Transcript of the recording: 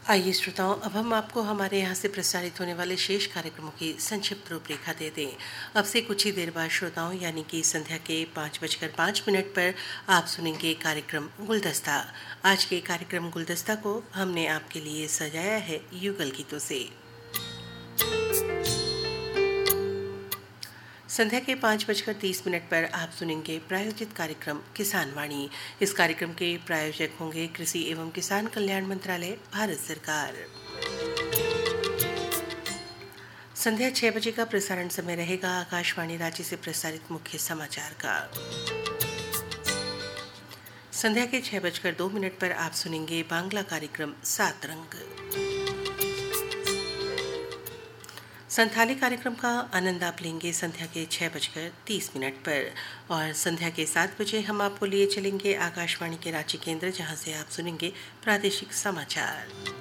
आइए श्रोताओं, अब हम आपको हमारे यहाँ से प्रसारित होने वाले शेष कार्यक्रमों की संक्षिप्त रूपरेखा दे दें। अब से कुछ ही देर बाद श्रोताओं यानी कि संध्या के 5:05 पर आप सुनेंगे कार्यक्रम गुलदस्ता। आज के कार्यक्रम गुलदस्ता को हमने आपके लिए सजाया है युगल गीतों से। संध्या के 5:30 पर आप सुनेंगे प्रायोजित कार्यक्रम किसान वाणी। इस कार्यक्रम के प्रायोजक होंगे कृषि एवं किसान कल्याण मंत्रालय, भारत सरकार। संध्या 6 बजे का प्रसारण समय रहेगा आकाशवाणी रांची से प्रसारित मुख्य समाचार का। संध्या के 6:02 पर आप सुनेंगे बांग्ला कार्यक्रम सात रंग। संथाली कार्यक्रम का आनंद आप लेंगे संध्या के 6:30 पर और संध्या के 7 बजे हम आपको लिए चलेंगे आकाशवाणी के रांची केंद्र, जहां से आप सुनेंगे प्रादेशिक समाचार।